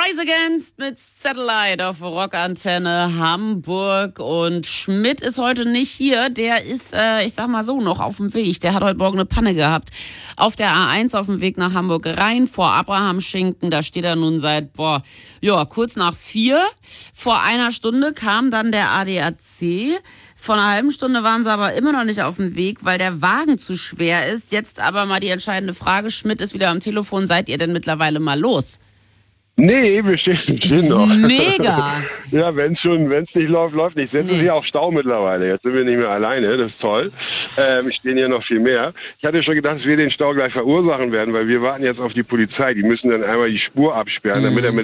Rise Against mit Satellite auf Rockantenne Hamburg. Und Schmidt ist heute nicht hier. Der ist, ich sag mal so, noch auf dem Weg. Der hat heute Morgen eine Panne gehabt. Auf der A1 auf dem Weg nach Hamburg rein vor Abrahamschinken. Da steht er nun seit, kurz nach 4. Vor einer Stunde kam dann der ADAC. Vor einer halben Stunde waren sie aber immer noch nicht auf dem Weg, weil der Wagen zu schwer ist. Jetzt aber mal die entscheidende Frage. Schmidt ist wieder am Telefon. Seid ihr denn mittlerweile mal los? Nee, wir stehen noch. Mega. Ja, wenn's nicht läuft, läuft nicht. Jetzt ist ja auch Stau mittlerweile. Jetzt sind wir nicht mehr alleine. Das ist toll. Stehen hier noch viel mehr. Ich hatte schon gedacht, dass wir den Stau gleich verursachen werden, weil wir warten jetzt auf die Polizei. Die müssen dann einmal die Spur absperren, damit er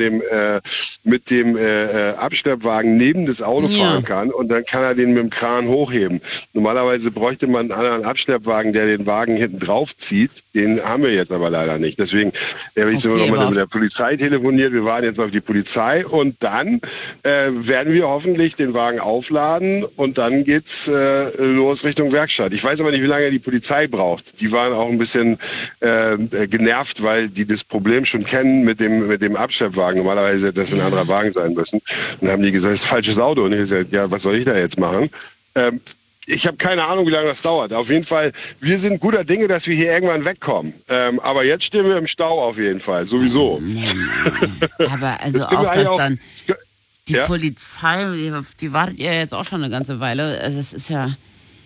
mit dem Abschleppwagen neben das Auto fahren kann. Und dann kann er den mit dem Kran hochheben. Normalerweise bräuchte man einen anderen Abschleppwagen, der den Wagen hinten drauf zieht. Den haben wir jetzt aber leider nicht. Deswegen habe ich noch mal mit der Polizei telefoniert. Wir warten jetzt auf die Polizei und dann werden wir hoffentlich den Wagen aufladen und dann geht's los Richtung Werkstatt. Ich weiß aber nicht, wie lange die Polizei braucht. Die waren auch ein bisschen genervt, weil die das Problem schon kennen mit dem Abschleppwagen. Normalerweise hätte das ein anderer Wagen sein müssen. Und dann haben die gesagt, das ist ein falsches Auto. Und ich gesagt, ja, was soll ich da jetzt machen? Ich habe keine Ahnung, wie lange das dauert. Auf jeden Fall, wir sind guter Dinge, dass wir hier irgendwann wegkommen. Aber jetzt stehen wir im Stau auf jeden Fall, sowieso. Aber also auch, dass dann die Polizei, die wartet ja jetzt auch schon eine ganze Weile. Also das ist ja...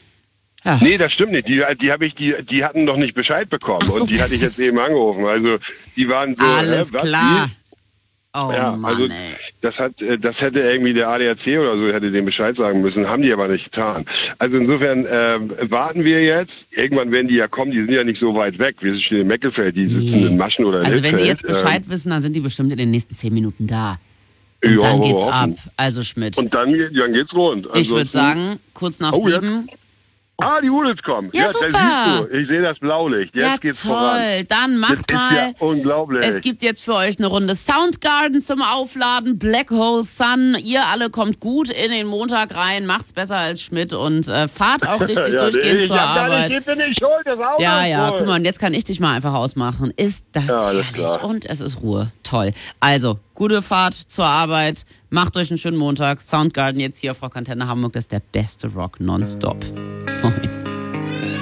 Nee, das stimmt nicht. Die hatten noch nicht Bescheid bekommen. So, und die hatte ich jetzt eben angerufen. Also die waren so... Alles klar. Oh, ja, Mann, also das hätte irgendwie der ADAC oder so hätte den Bescheid sagen müssen, haben die aber nicht getan. Also insofern warten wir jetzt. Irgendwann werden die ja kommen, die sind ja nicht so weit weg. Wir stehen in Meckelfeld, die sitzen in Maschen oder in Also Littfeld. Wenn die jetzt Bescheid wissen, dann sind die bestimmt in den nächsten 10 Minuten da. Und dann geht's ab. Also Schmidt. Und dann geht's rund. Ich würde sagen, kurz nach 7... die Hudels kommen. Ja, super. Das siehst du. Ich sehe das Blaulicht. Jetzt geht's voran. Dann macht das mal. Ist ja unglaublich. Es gibt jetzt für euch eine Runde Soundgarden zum Aufladen, Black Hole Sun. Ihr alle kommt gut in den Montag rein, macht's besser als Schmidt und fahrt auch richtig durchgehend zur Arbeit. Ich bin nicht schuld, das Auto Ja, guck mal, und jetzt kann ich dich mal einfach ausmachen. Ist das herrlich. Klar. Und es ist Ruhe. Toll. Also, gute Fahrt zur Arbeit. Macht euch einen schönen Montag. Soundgarden jetzt hier auf Rockantenne Hamburg. Das ist der beste Rock nonstop. Moin.